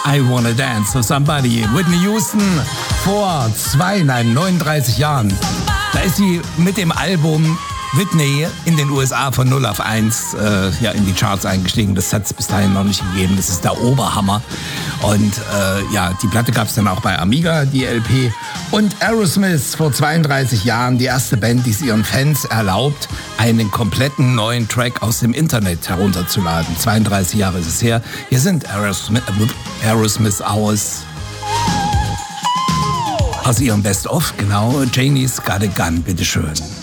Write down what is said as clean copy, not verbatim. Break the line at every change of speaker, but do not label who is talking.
I Wanna Dance to Somebody. Whitney Houston vor 39 Jahren. Da ist sie mit dem Album Whitney in den USA von 0 auf 1 in die Charts eingestiegen. Das hat es bis dahin noch nicht gegeben. Das ist der Oberhammer. Und die Platte gab es dann auch bei Amiga, die LP. Und Aerosmith vor 32 Jahren, die erste Band, die es ihren Fans erlaubt, einen kompletten neuen Track aus dem Internet herunterzuladen. 32 Jahre ist es her. Hier sind Aerosmith aus ihrem Best-of, genau. Janie's Got a Gun, bitteschön.